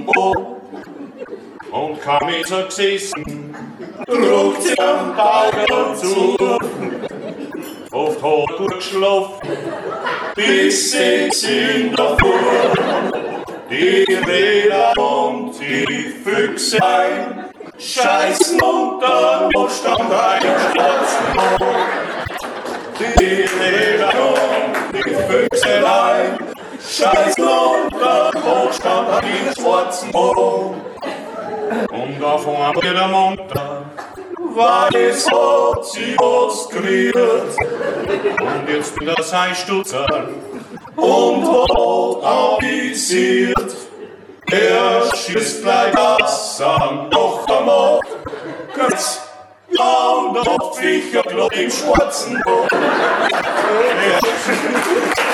Bo und kam ich so gesessen, druckt sie am Bagger zu. Oft hat gut geschlafen, bis 6 in der Früh. Die Räder und die Füchse ein, scheißen und dann stand ein Schwarzen. Die Räder und die Füchse ein, scheißen und dann stand ein Schwarzen. Und auf einmal der Montag, weil es hat sie was gekriegt. Und jetzt bin das ein Stutzer und hat avisiert. Er schießt gleich das an, doch einmal kurz, ja, und auf Viecher, glaub im schwarzen Boot.